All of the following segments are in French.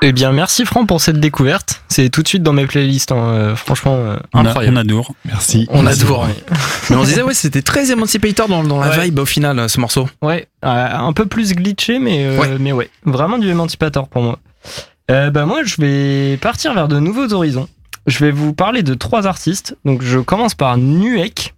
Eh bien, merci Franck pour cette découverte. C'est tout de suite dans mes playlists, franchement incroyable. On adore. Merci. On adore. Mais on disait, c'était très Emancipator dans la vibe au final, ce morceau. Ouais, un peu plus glitché, mais ouais, vraiment du Emancipator pour moi. Moi, je vais partir vers de nouveaux horizons. Je vais vous parler de 3 artistes. Donc, je commence par Nuek,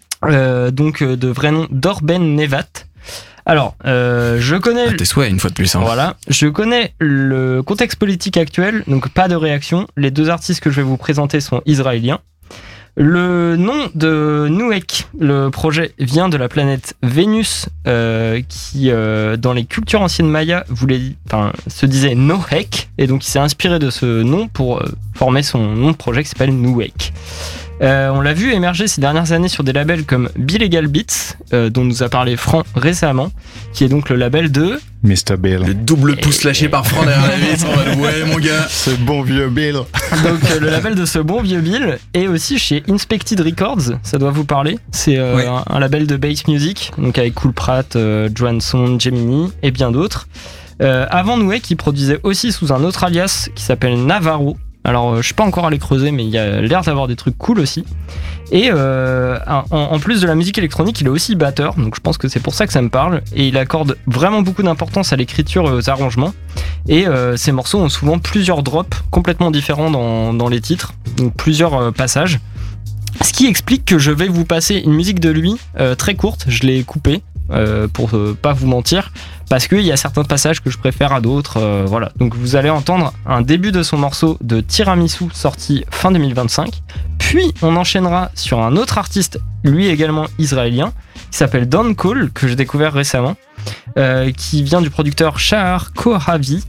de vrai nom Dorben Nevat. Alors, je connais... tes souhaits, une fois de plus. Hein. Voilà, je connais le contexte politique actuel, donc pas de réaction. Les 2 artistes que je vais vous présenter sont israéliens. Le nom de Nuek, le projet, vient de la planète Vénus, qui, dans les cultures anciennes mayas, se disait Nohek, et donc il s'est inspiré de ce nom pour former son nom de projet qui s'appelle Nuek. On l'a vu émerger ces dernières années sur des labels comme Bilegal Beats, dont nous a parlé Franck récemment, qui est donc le label de... Mr. Bill. Le double pouce lâché par Franck derrière la vitre. Ouais, mon gars. Ce bon vieux Bill. Donc le label de ce bon vieux Bill est aussi chez Inspected Records, ça doit vous parler. C'est un label de bass music, donc avec Cool Pratt, Johansson, Gemini et bien d'autres. Avant Nuek, il produisait aussi sous un autre alias qui s'appelle Navarro. Alors, je suis pas encore allé creuser, mais il y a l'air d'avoir des trucs cool aussi. Et en plus de la musique électronique, il est aussi batteur, donc je pense que c'est pour ça que ça me parle. Et il accorde vraiment beaucoup d'importance à l'écriture et aux arrangements. Et ces morceaux ont souvent plusieurs drops complètement différents dans les titres, donc plusieurs passages. Ce qui explique que je vais vous passer une musique de lui très courte, je l'ai coupée. Pour pas vous mentir, parce qu'il y a certains passages que je préfère à d'autres, voilà. Donc vous allez entendre un début de son morceau de Tiramisu sorti fin 2025, puis on enchaînera sur un autre artiste, lui également israélien, qui s'appelle Don Cole, que j'ai découvert récemment, qui vient du producteur Shahar Kohavi,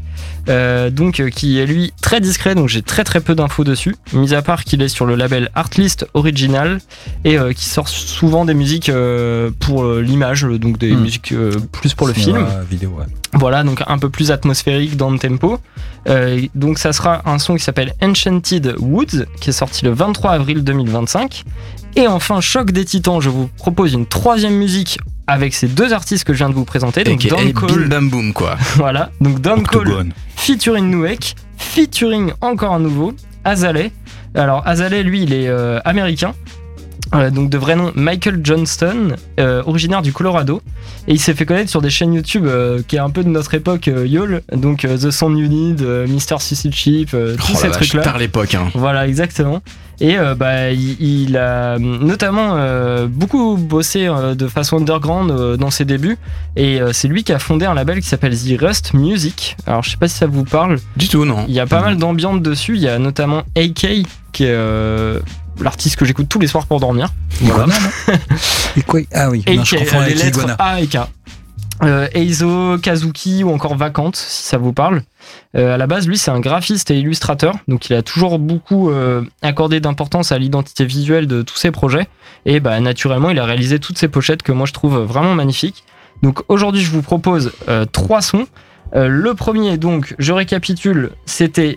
qui est lui très discret, donc j'ai très peu d'infos dessus, mis à part qu'il est sur le label Artlist Original et qui sort souvent des musiques pour l'image, donc des musiques plus pour le film. Vidéo, ouais. Voilà, donc un peu plus atmosphérique dans le tempo. Donc ça sera un son qui s'appelle Enchanted Woods, qui est sorti le 23 avril 2025. Et enfin, choc des titans, je vous propose une 3e musique avec ces 2 artistes que je viens de vous présenter. Donc Don Cole, bim bam boom quoi. Voilà, donc Don Octogone. Cole featuring Nuek, featuring encore un nouveau, Azaleh. Alors Azaleh, lui, il est américain. Donc de vrai nom Michael Johnston, originaire du Colorado, et il s'est fait connaître sur des chaînes YouTube qui est un peu de notre époque, YOL, donc The Sound You Need, Mr. Suicide Ship, tous ces trucs là. Par l'époque. Hein. Voilà, exactement. Et il a notamment beaucoup bossé de façon underground dans ses débuts, et c'est lui qui a fondé un label qui s'appelle The Rust Music. Alors je sais pas si ça vous parle. Du tout, non. Il y a pas mal d'ambiance dessus, il y a notamment AK qui est l'artiste que j'écoute tous les soirs pour dormir. Voilà. Et quoi ? Ah oui, et je confonds avec les lettres Iguana. A et K. Eizo, Kazuki ou encore Vacante, si ça vous parle. À la base, lui, c'est un graphiste et illustrateur, donc il a toujours beaucoup accordé d'importance à l'identité visuelle de tous ses projets. Et naturellement, il a réalisé toutes ces pochettes que moi je trouve vraiment magnifiques. Donc aujourd'hui, je vous propose 3 sons. Le premier, donc, je récapitule, c'était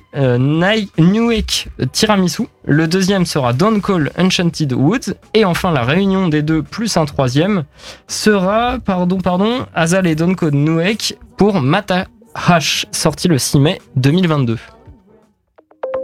Nuek Tiramisu. Le deuxième sera Don Cole Enchanted Woods. Et enfin, la réunion des 2 plus un 3e sera, Azaleh et Don Cole Nuek pour Mata Hash, sorti le 6 mai 2022.